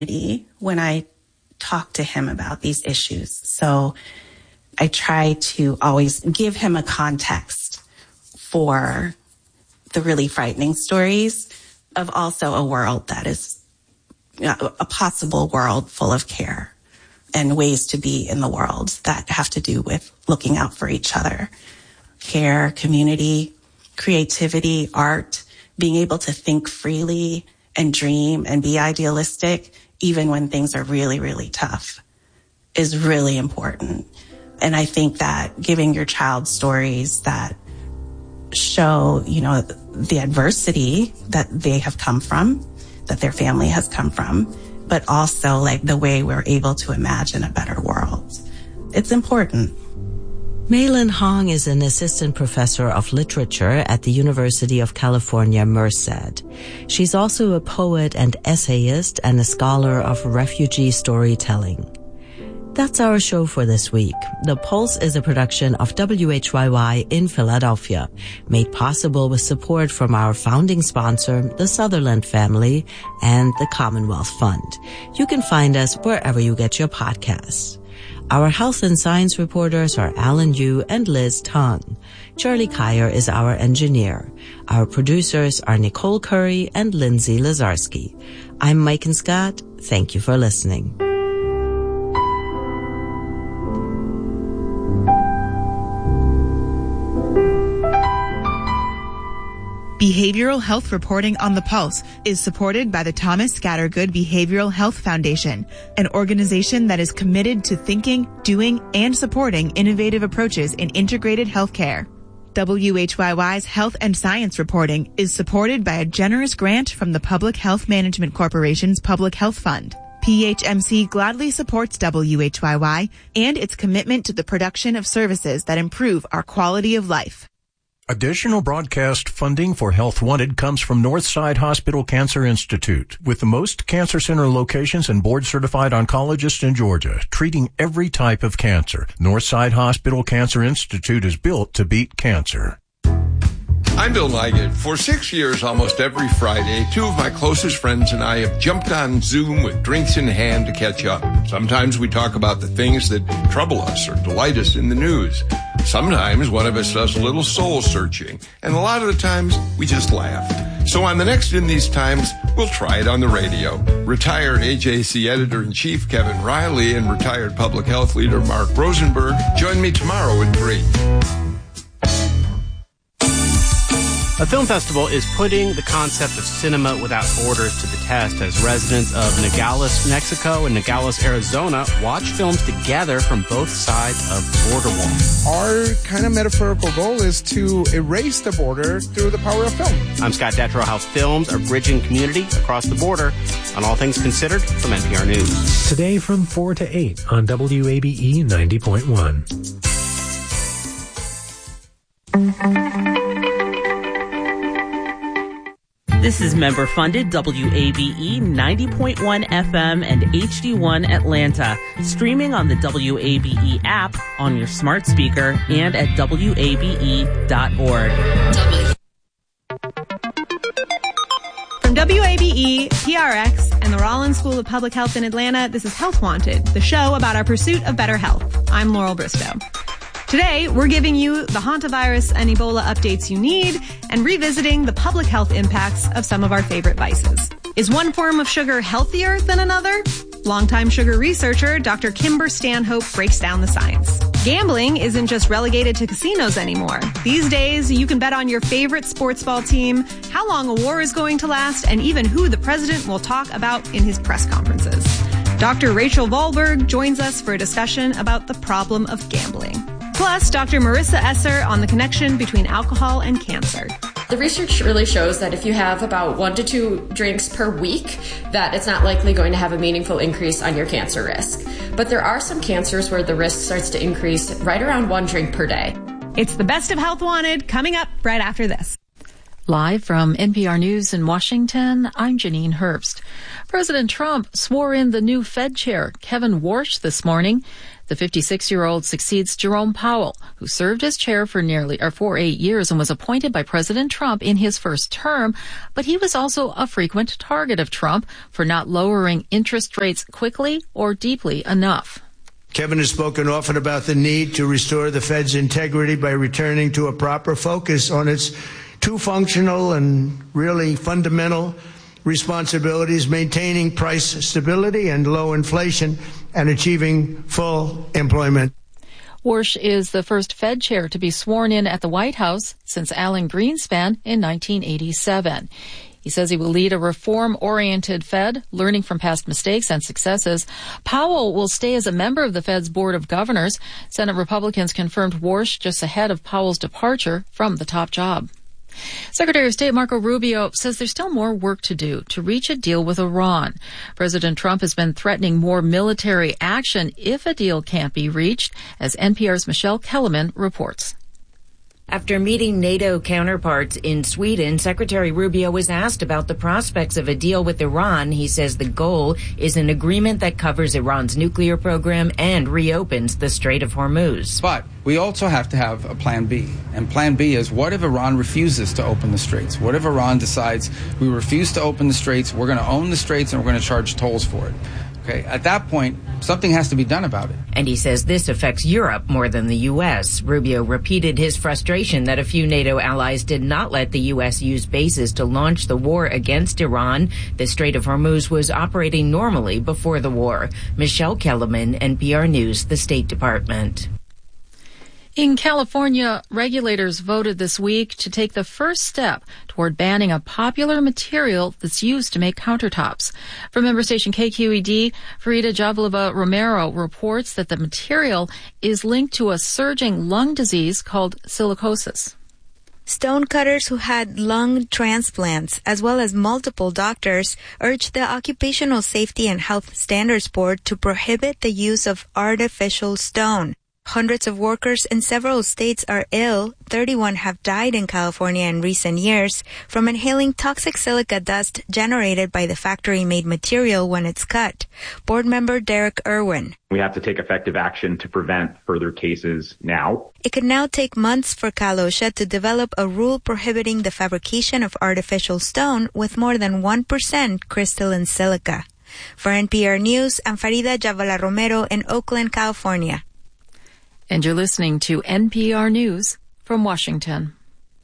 when I talk to him about these issues. So I try to always give him a context for the really frightening stories of also a world that is a possible world full of care and ways to be in the world that have to do with looking out for each other. Care, community, creativity, art, being able to think freely and dream and be idealistic, even when things are really, really tough, is really important. And I think that giving your child stories that show, the adversity that they have come from, that their family has come from, but also like the way we're able to imagine a better world. It's important. Maylin Hong is an assistant professor of literature at the University of California, Merced. She's also a poet and essayist and a scholar of refugee storytelling. That's our show for this week. The Pulse is a production of WHYY in Philadelphia, made possible with support from our founding sponsor, the Sutherland family, and the Commonwealth Fund. You can find us wherever you get your podcasts. Our health and science reporters are Alan Yu and Liz Tung. Charlie Kyer is our engineer. Our producers are Nicole Curry and Lindsay Lazarski. I'm Mike and Scott. Thank you for listening. Behavioral health reporting on the Pulse is supported by the Thomas Scattergood Behavioral Health Foundation, an organization that is committed to thinking, doing, and supporting innovative approaches in integrated healthcare. WHYY's health and science reporting is supported by a generous grant from the Public Health Management Corporation's Public Health Fund. PHMC gladly supports WHYY and its commitment to the production of services that improve our quality of life. Additional broadcast funding for Health Wanted comes from Northside Hospital Cancer Institute, with the most cancer center locations and board-certified oncologists in Georgia, treating every type of cancer. Northside Hospital Cancer Institute is built to beat cancer. I'm Bill Nygett. For 6 years, almost every Friday, two of my closest friends and I have jumped on Zoom with drinks in hand to catch up. Sometimes we talk about the things that trouble us or delight us in the news. Sometimes one of us does a little soul searching, and a lot of the times we just laugh. So on the next In These Times, we'll try it on the radio. Retired AJC Editor-in-Chief Kevin Riley and retired public health leader Mark Rosenberg join me tomorrow at 3. A film festival is putting the concept of cinema without borders to the test as residents of Nogales, Mexico and Nogales, Arizona watch films together from both sides of the border wall. Our kind of metaphorical goal is to erase the border through the power of film. I'm Scott Detrow. How films are bridging community across the border on All Things Considered from NPR News. Today from 4 to 8 on WABE 90.1. This is member-funded WABE 90.1 FM and HD1 Atlanta, streaming on the WABE app on your smart speaker and at WABE.org. From WABE, PRX, and the Rollins School of Public Health in Atlanta, this is Health Wanted, the show about our pursuit of better health. I'm Laurel Bristow. Today, we're giving you the hantavirus and Ebola updates you need and revisiting the public health impacts of some of our favorite vices. Is one form of sugar healthier than another? Longtime sugar researcher Dr. Kimber Stanhope breaks down the science. Gambling isn't just relegated to casinos anymore. These days, you can bet on your favorite sports ball team, how long a war is going to last, and even who the president will talk about in his press conferences. Dr. Rachel Volberg joins us for a discussion about the problem of gambling. Plus, Dr. Marissa Esser on the connection between alcohol and cancer. The research really shows that if you have about 1 to 2 drinks per week, that it's not likely going to have a meaningful increase on your cancer risk. But there are some cancers where the risk starts to increase right around 1 drink per day. It's the best of Health Wanted coming up right after this. Live from NPR News in Washington, I'm Janine Herbst. President Trump swore in the new Fed chair, Kevin Warsh, this morning. The 56-year-old succeeds Jerome Powell, who served as chair for 8 years and was appointed by President Trump in his first term, but he was also a frequent target of Trump for not lowering interest rates quickly or deeply enough. Kevin has spoken often about the need to restore the Fed's integrity by returning to a proper focus on its two functional and really fundamental responsibilities: maintaining price stability and low inflation and achieving full employment. Warsh is the first Fed chair to be sworn in at the White House since Alan Greenspan in 1987. He says he will lead a reform-oriented Fed, learning from past mistakes and successes. Powell will stay as a member of the Fed's Board of Governors. Senate Republicans confirmed Warsh just ahead of Powell's departure from the top job. Secretary of State Marco Rubio says there's still more work to do to reach a deal with Iran. President Trump has been threatening more military action if a deal can't be reached, as NPR's Michelle Kellerman reports. After meeting NATO counterparts in Sweden, Secretary Rubio was asked about the prospects of a deal with Iran. He says the goal is an agreement that covers Iran's nuclear program and reopens the Strait of Hormuz. But we also have to have a plan B. And plan B is, what if Iran refuses to open the straits? What if Iran decides we refuse to open the straits, we're going to own the straits, and we're going to charge tolls for it? Okay, at that point, something has to be done about it. And he says this affects Europe more than the U.S. Rubio repeated his frustration that a few NATO allies did not let the U.S. use bases to launch the war against Iran. The Strait of Hormuz was operating normally before the war. Michelle Kellerman, NPR News, the State Department. In California, regulators voted this week to take the first step toward banning a popular material that's used to make countertops. From member station KQED, Farida Javalova Romero reports that the material is linked to a surging lung disease called silicosis. Stonecutters who had lung transplants, as well as multiple doctors, urged the Occupational Safety and Health Standards Board to prohibit the use of artificial stone. Hundreds of workers in several states are ill. 31 have died in California in recent years from inhaling toxic silica dust generated by the factory-made material when it's cut. Board member Derek Irwin. We have to take effective action to prevent further cases now. It could now take months for Cal OSHA to develop a rule prohibiting the fabrication of artificial stone with more than 1% crystalline silica. For NPR News, I'm Farida Javala Romero in Oakland, California. And you're listening to NPR News from Washington.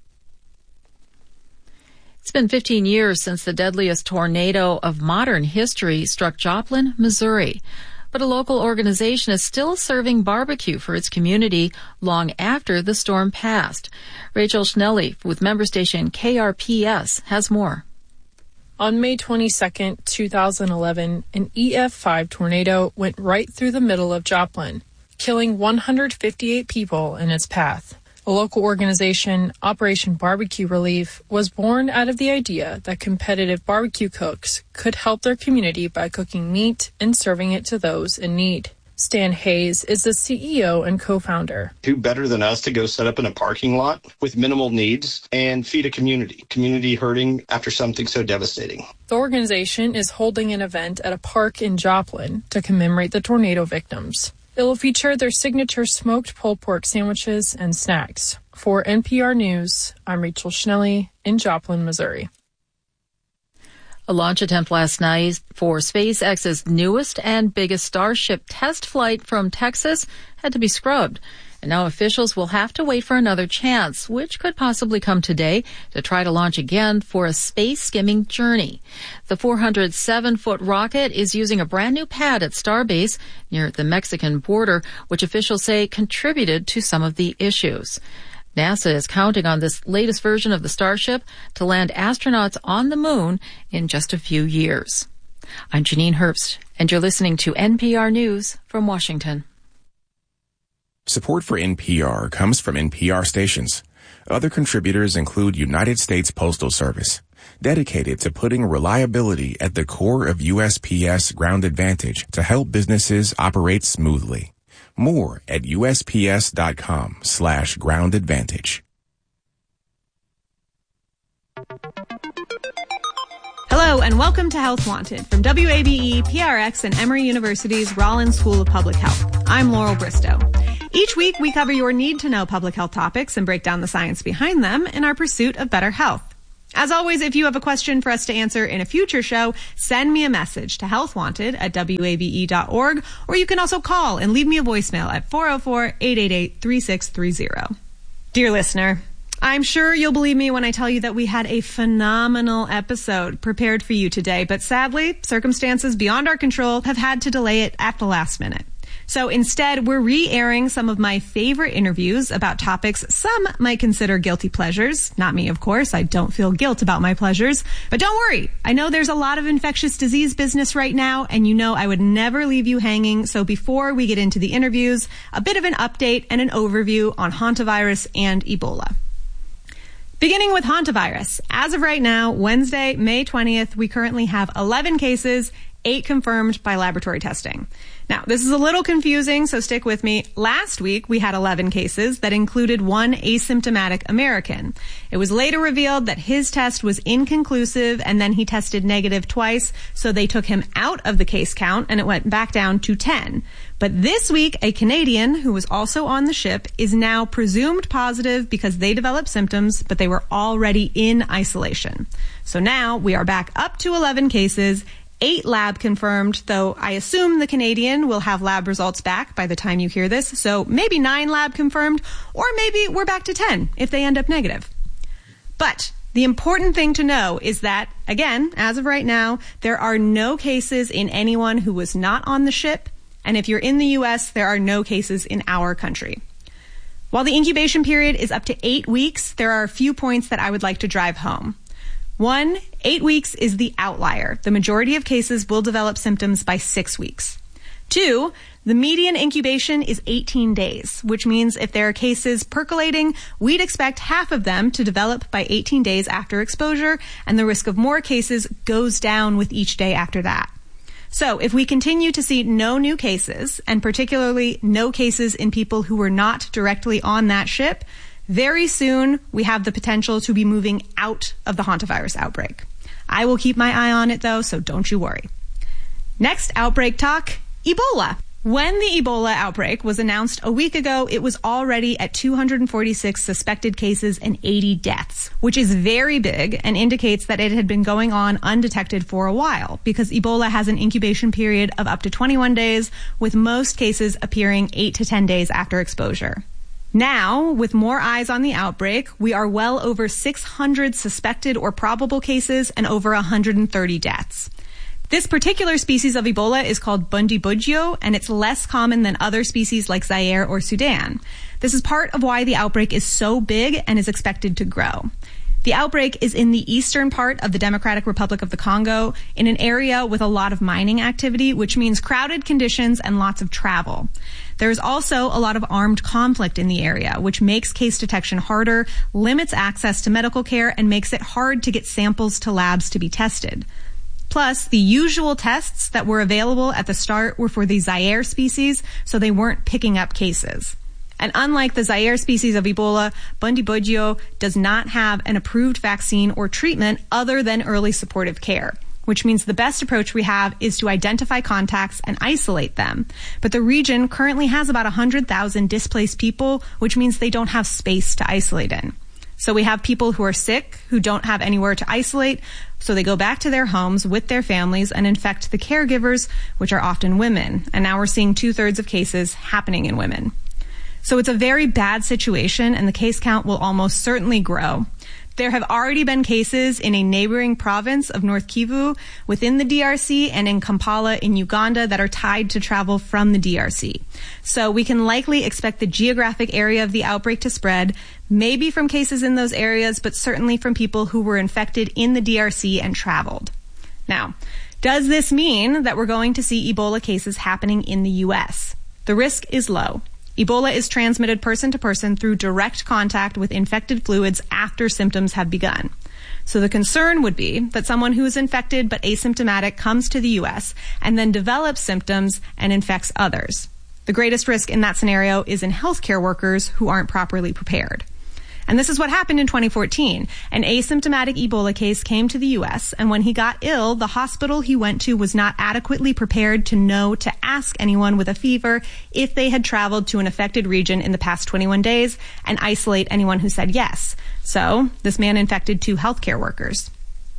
It's been 15 years since the deadliest tornado of modern history struck Joplin, Missouri. But a local organization is still serving barbecue for its community long after the storm passed. Rachel Schnelly with member station KRPS has more. On May 22, 2011, an EF5 tornado went right through the middle of Joplin, killing 158 people in its path. A local organization, Operation Barbecue Relief, was born out of the idea that competitive barbecue cooks could help their community by cooking meat and serving it to those in need. Stan Hayes is the CEO and co-founder. Who better than us to go set up in a parking lot with minimal needs and feed a community hurting after something so devastating? The organization is holding an event at a park in Joplin to commemorate the tornado victims. It will feature their signature smoked pulled pork sandwiches and snacks. For NPR News, I'm Rachel Schnelly in Joplin, Missouri. A launch attempt last night for SpaceX's newest and biggest Starship test flight from Texas had to be scrubbed. And now officials will have to wait for another chance, which could possibly come today, to try to launch again for a space-skimming journey. The 407-foot rocket is using a brand-new pad at Starbase near the Mexican border, which officials say contributed to some of the issues. NASA is counting on this latest version of the Starship to land astronauts on the moon in just a few years. I'm Janine Herbst, and you're listening to NPR News from Washington. Support for NPR comes from NPR stations. Other contributors include United States Postal Service, dedicated to putting reliability at the core of USPS Ground Advantage to help businesses operate smoothly. More at USPS.com/Ground Advantage. Hello, Hello and welcome to Health Wanted from WABE, PRX, and Emory University's Rollins School of Public Health. I'm Laurel Bristow. Each week we cover your need-to-know public health topics and break down the science behind them in our pursuit of better health. As always, if you have a question for us to answer in a future show, send me a message to healthwanted@wabe.org, or you can also call and leave me a voicemail at 404-888-3630. Dear listener, I'm sure you'll believe me when I tell you that we had a phenomenal episode prepared for you today, but sadly, circumstances beyond our control have had to delay it at the last minute. So instead, we're re-airing some of my favorite interviews about topics some might consider guilty pleasures. Not me, of course. I don't feel guilt about my pleasures. But don't worry. I know there's a lot of infectious disease business right now, and you know I would never leave you hanging. So before we get into the interviews, a bit of an update and an overview on hantavirus and Ebola. Beginning with hantavirus. As of right now, Wednesday, May 20th, we currently have 11 cases, 8 confirmed by laboratory testing. Now, this is a little confusing, so stick with me. Last week, we had 11 cases that included one asymptomatic American. It was later revealed that his test was inconclusive, and then he tested negative twice, so they took him out of the case count, and it went back down to 10. But this week, a Canadian who was also on the ship is now presumed positive because they developed symptoms, but they were already in isolation. So now we are back up to 11 cases, 8 lab confirmed, though I assume the Canadian will have lab results back by the time you hear this, so maybe 9 lab confirmed, or maybe we're back to 10 if they end up negative. But the important thing to know is that, again, as of right now, there are no cases in anyone who was not on the ship, and if you're in the U.S., there are no cases in our country. While the incubation period is up to 8 weeks, there are a few points that I would like to drive home. 1, 8 weeks is the outlier. The majority of cases will develop symptoms by 6 weeks. 2, the median incubation is 18 days, which means if there are cases percolating, we'd expect half of them to develop by 18 days after exposure, and the risk of more cases goes down with each day after that. So if we continue to see no new cases, and particularly no cases in people who were not directly on that ship, very soon, we have the potential to be moving out of the hantavirus outbreak. I will keep my eye on it, though, so don't you worry. Next outbreak talk, Ebola. When the Ebola outbreak was announced a week ago, it was already at 246 suspected cases and 80 deaths, which is very big and indicates that it had been going on undetected for a while, because Ebola has an incubation period of up to 21 days, with most cases appearing 8 to 10 days after exposure. Now, with more eyes on the outbreak, we are well over 600 suspected or probable cases and over 130 deaths. This particular species of Ebola is called Bundibugyo, and it's less common than other species like Zaire or Sudan. This is part of why the outbreak is so big and is expected to grow. The outbreak is in the eastern part of the Democratic Republic of the Congo, in an area with a lot of mining activity, which means crowded conditions and lots of travel. There's also a lot of armed conflict in the area, which makes case detection harder, limits access to medical care, and makes it hard to get samples to labs to be tested. Plus, the usual tests that were available at the start were for the Zaire species, so they weren't picking up cases. And unlike the Zaire species of Ebola, Bundibugyo does not have an approved vaccine or treatment other than early supportive care, which means the best approach we have is to identify contacts and isolate them. But the region currently has about 100,000 displaced people, which means they don't have space to isolate in. So we have people who are sick, who don't have anywhere to isolate, so they go back to their homes with their families and infect the caregivers, which are often women. And now we're seeing 2/3 of cases happening in women. So it's a very bad situation, and the case count will almost certainly grow. There have already been cases in a neighboring province of North Kivu within the DRC and in Kampala in Uganda that are tied to travel from the DRC. So we can likely expect the geographic area of the outbreak to spread, maybe from cases in those areas, but certainly from people who were infected in the DRC and traveled. Now, does this mean that we're going to see Ebola cases happening in the U.S.? The risk is low. Ebola is transmitted person to person through direct contact with infected fluids after symptoms have begun. So the concern would be that someone who is infected but asymptomatic comes to the U.S. and then develops symptoms and infects others. The greatest risk in that scenario is in healthcare workers who aren't properly prepared. And this is what happened in 2014. An asymptomatic Ebola case came to the U.S., and when he got ill, the hospital he went to was not adequately prepared to know to ask anyone with a fever if they had traveled to an affected region in the past 21 days and isolate anyone who said yes. So, this man infected 2 healthcare workers.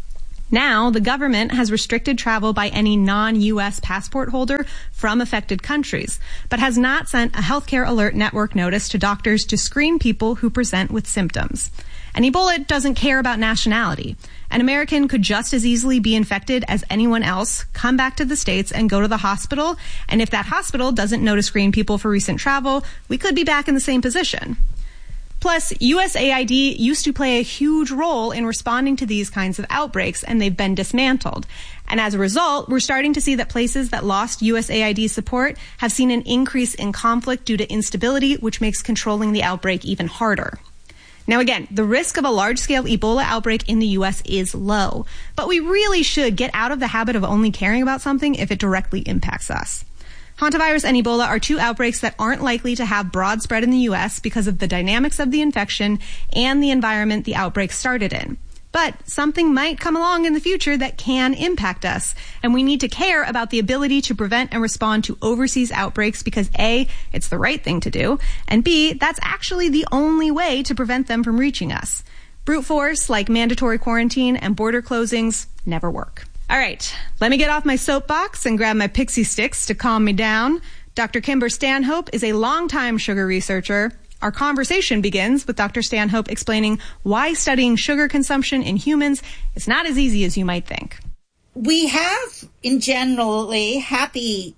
Now, the government has restricted travel by any non-U.S. passport holder from affected countries, but has not sent a healthcare alert network notice to doctors to screen people who present with symptoms. And Ebola doesn't care about nationality. An American could just as easily be infected as anyone else, come back to the States and go to the hospital, and if that hospital doesn't know to screen people for recent travel, we could be back in the same position. Plus, USAID used to play a huge role in responding to these kinds of outbreaks, and they've been dismantled. And as a result, we're starting to see that places that lost USAID support have seen an increase in conflict due to instability, which makes controlling the outbreak even harder. Now again, the risk of a large-scale Ebola outbreak in the U.S. is low, but we really should get out of the habit of only caring about something if it directly impacts us. Hantavirus and Ebola are 2 outbreaks that aren't likely to have broad spread in the U.S. because of the dynamics of the infection and the environment the outbreak started in. But something might come along in the future that can impact us, and we need to care about the ability to prevent and respond to overseas outbreaks because A, it's the right thing to do, and B, that's actually the only way to prevent them from reaching us. Brute force, like mandatory quarantine and border closings, never work. All right, let me get off my soapbox and grab my pixie sticks to calm me down. Dr. Kimber Stanhope is a longtime sugar researcher. Our conversation begins with Dr. Stanhope explaining why studying sugar consumption in humans is not as easy as you might think. We have, in generally, happy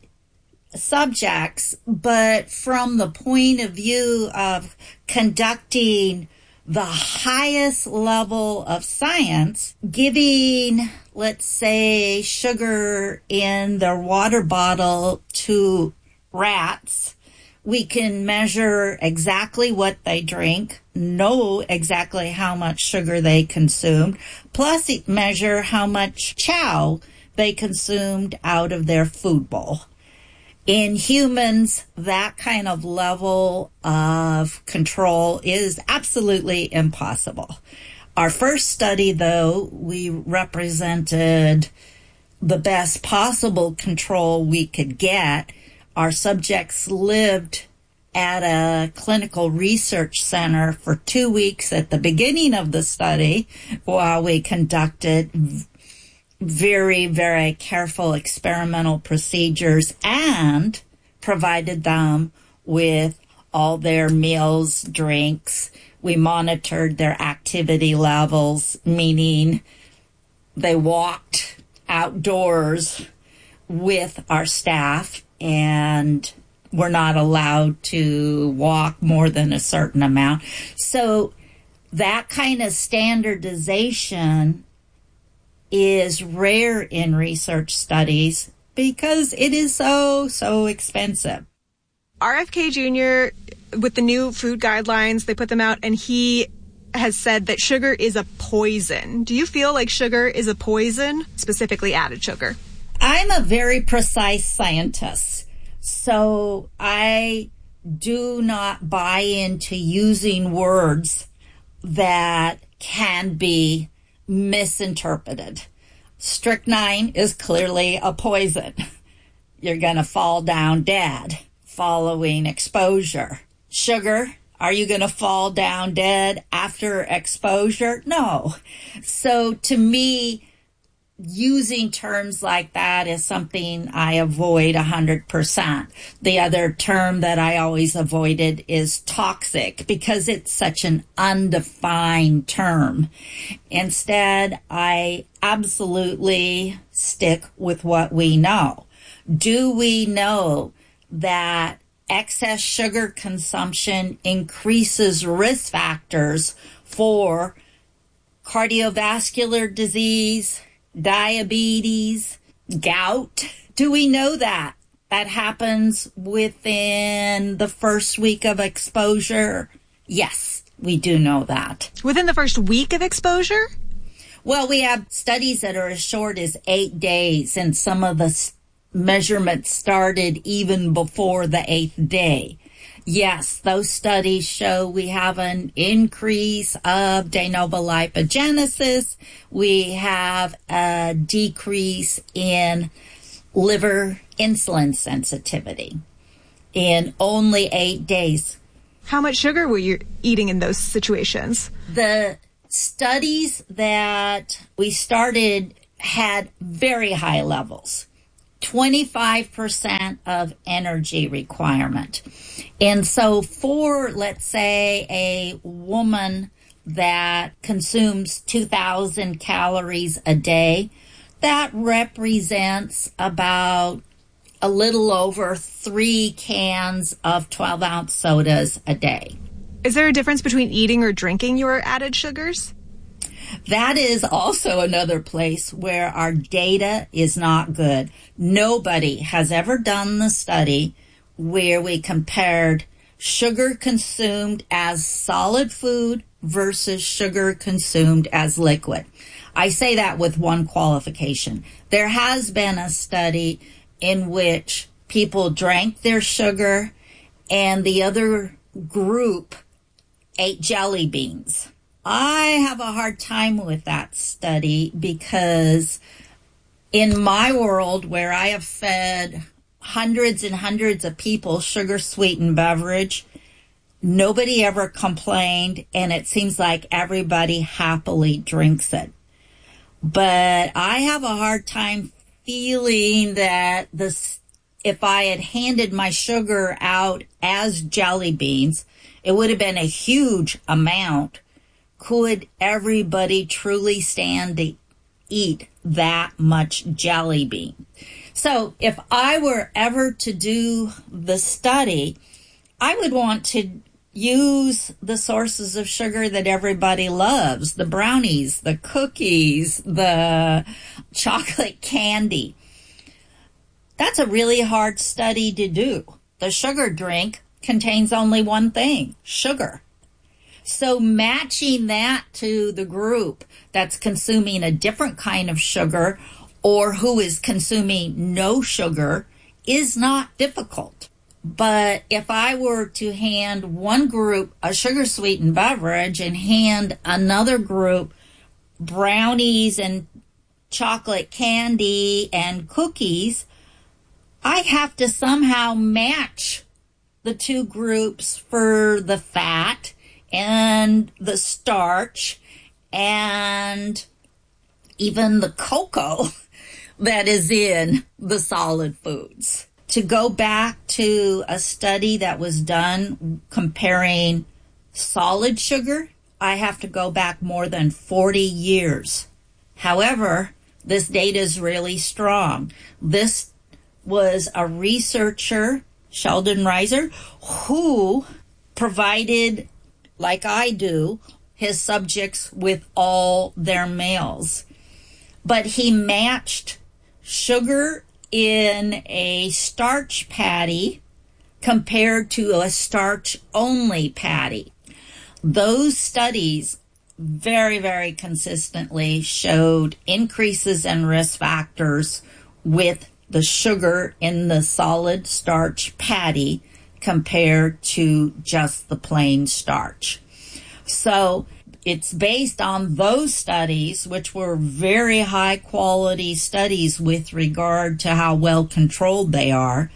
subjects, but from the point of view of conducting the highest level of science, giving, let's say, sugar in their water bottle to rats, we can measure exactly what they drink, know exactly how much sugar they consumed, plus measure how much chow they consumed out of their food bowl. In humans, that kind of level of control is absolutely impossible. Our first study, though, we represented the best possible control we could get. Our subjects lived at a clinical research center for 2 weeks at the beginning of the study while we conducted very, very careful experimental procedures and provided them with all their meals, drinks. We monitored their activity levels, meaning they walked outdoors with our staff and were not allowed to walk more than a certain amount. So that kind of standardization is rare in research studies because it is so expensive. RFK Jr., with the new food guidelines, they put them out, and he has said that sugar is a poison. Do you feel like sugar is a poison, specifically added sugar? I'm a very precise scientist, so I do not buy into using words that can be misinterpreted. Strychnine is clearly a poison. You're going to fall down dead following exposure. Sugar, are you going to fall down dead after exposure? No. So to me, using terms like that is something I avoid 100%. The other term that I always avoided is toxic because it's such an undefined term. Instead, I absolutely stick with what we know. Do we know that excess sugar consumption increases risk factors for cardiovascular disease, diabetes, gout? Do we know that? That happens within the first week of exposure? Yes, we do know that. Within the first week of exposure? Well, we have studies that are as short as 8 days, and some of the measurements started even before the 8th day. Yes, those studies show we have an increase of de novo lipogenesis. We have a decrease in liver insulin sensitivity in only 8 days. How much sugar were you eating in those situations? The studies that we started had very high levels. 25% of energy requirement. And so for, let's say, a woman that consumes 2,000 calories a day, that represents about a little over 3 cans of 12-ounce sodas a day. Is there a difference between eating or drinking your added sugars? That is also another place where our data is not good. Nobody has ever done the study where we compared sugar consumed as solid food versus sugar consumed as liquid. I say that with one qualification. There has been a study in which people drank their sugar and the other group ate jelly beans. I have a hard time with that study because in my world where I have fed hundreds and hundreds of people sugar-sweetened beverage, nobody ever complained, and it seems like everybody happily drinks it. But I have a hard time feeling that if I had handed my sugar out as jelly beans, it would have been a huge amount. Could everybody truly stand to eat that much jelly bean? So if I were ever to do the study, I would want to use the sources of sugar that everybody loves, the brownies, the cookies, the chocolate candy. That's a really hard study to do. The sugar drink contains only one thing, sugar. So matching that to the group that's consuming a different kind of sugar or who is consuming no sugar is not difficult. But if I were to hand one group a sugar-sweetened beverage and hand another group brownies and chocolate candy and cookies, I have to somehow match the two groups for the fat and the starch and even the cocoa that is in the solid foods. To go back to a study that was done comparing solid sugar, I have to go back more than 40 years. However, this data is really strong. This was a researcher, Sheldon Reiser, who provided, like I do, his subjects with all their meals. But he matched sugar in a starch patty compared to a starch-only patty. Those studies very, very consistently showed increases in risk factors with the sugar in the solid starch patty compared to just the plain starch. So it's based on those studies, which were very high quality studies with regard to how well controlled they are.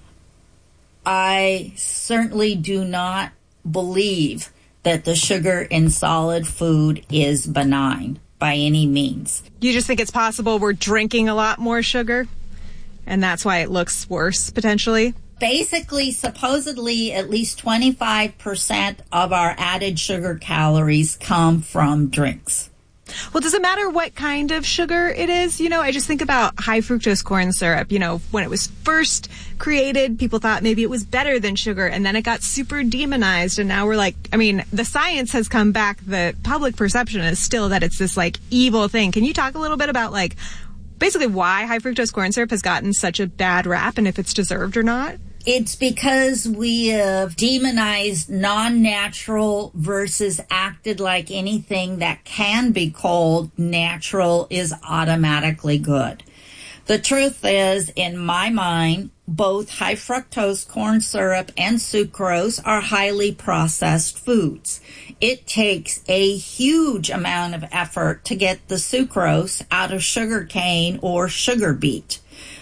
I certainly do not believe that the sugar in solid food is benign by any means. You just think it's possible we're drinking a lot more sugar, and that's why it looks worse, potentially? Basically, supposedly, at least 25% of our added sugar calories come from drinks. Well, does it matter what kind of sugar it is? You know, I just think about high fructose corn syrup. You know, when it was first created, people thought maybe it was better than sugar, and then it got super demonized, and now we're like, I mean, the science has come back. The public perception is still that it's this, like, evil thing. Can you talk a little bit about, like, basically why high fructose corn syrup has gotten such a bad rap and if it's deserved or not? It's because we have demonized non-natural versus acted like anything that can be called natural is automatically good. The truth is, in my mind, both high fructose corn syrup and sucrose are highly processed foods. It takes a huge amount of effort to get the sucrose out of sugar cane or sugar beet.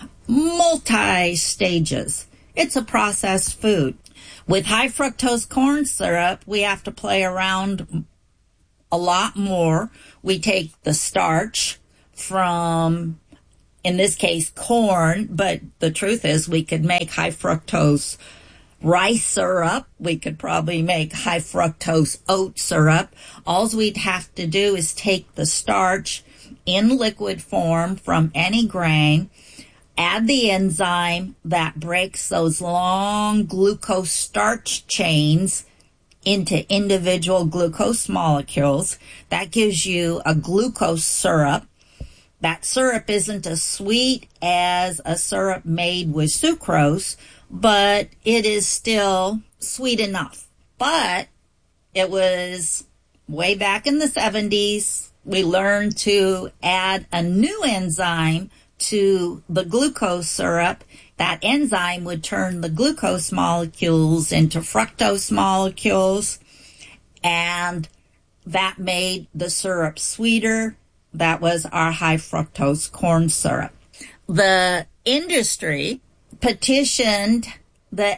Multi-stages. It's a processed food. With high fructose corn syrup, we have to play around a lot more. We take the starch from, in this case, corn, but the truth is we could make high fructose rice syrup. We could probably make high fructose oat syrup. All we'd have to do is take the starch in liquid form from any grain, add the enzyme that breaks those long glucose starch chains into individual glucose molecules. That gives you a glucose syrup. That syrup isn't as sweet as a syrup made with sucrose, but it is still sweet enough. But it was way back in the 70s, we learned to add a new enzyme to the glucose syrup. That enzyme would turn the glucose molecules into fructose molecules, and that made the syrup sweeter. That was our high fructose corn syrup. The industry petitioned the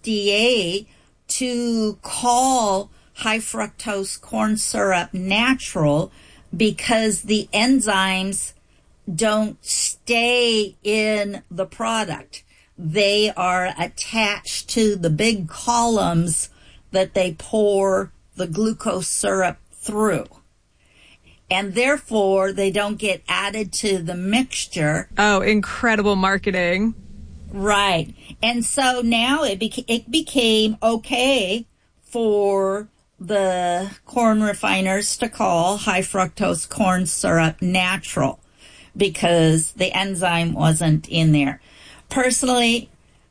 FDA to call high fructose corn syrup natural because the enzymes don't stay in the product. They are attached to the big columns that they pour the glucose syrup through. And therefore, they don't get added to the mixture. Oh, incredible marketing. Right. And so now it became okay for the corn refiners to call high fructose corn syrup natural because the enzyme wasn't in there. Personally,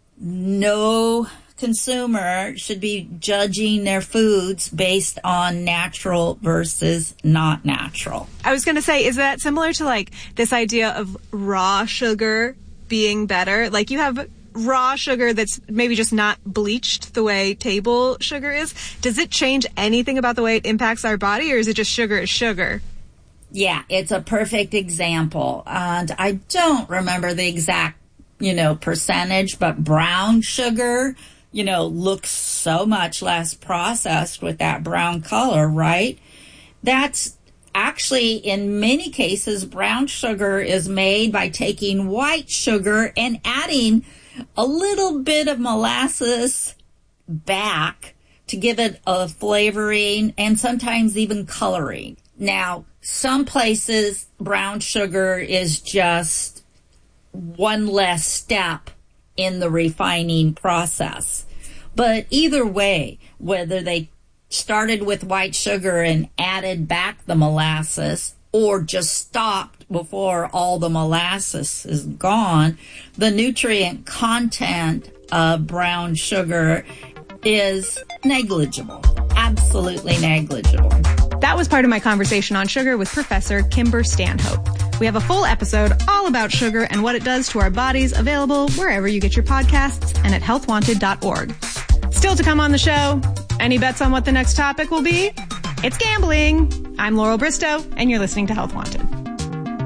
no consumer should be judging their foods based on natural versus not natural. I was going to say, is that similar to like this idea of raw sugar being better? Like you have raw sugar that's maybe just not bleached the way table sugar is. Does it change anything about the way it impacts our body, or is it just sugar is sugar? Yeah, it's a perfect example. And I don't remember the exact, percentage, but brown sugar, looks so much less processed with that brown color, right? That's actually, in many cases, brown sugar is made by taking white sugar and adding a little bit of molasses back to give it a flavoring and sometimes even coloring. Now, some places, brown sugar is just one less step in the refining process. But either way, whether they started with white sugar and added back the molasses or just stopped before all the molasses is gone, the nutrient content of brown sugar is negligible, absolutely negligible. That was part of my conversation on sugar with Professor Kimber Stanhope. We have a full episode all about sugar and what it does to our bodies, available wherever you get your podcasts and at healthwanted.org. Still to come on the show, any bets on what the next topic will be? It's gambling. I'm Laurel Bristow, and you're listening to Health Wanted.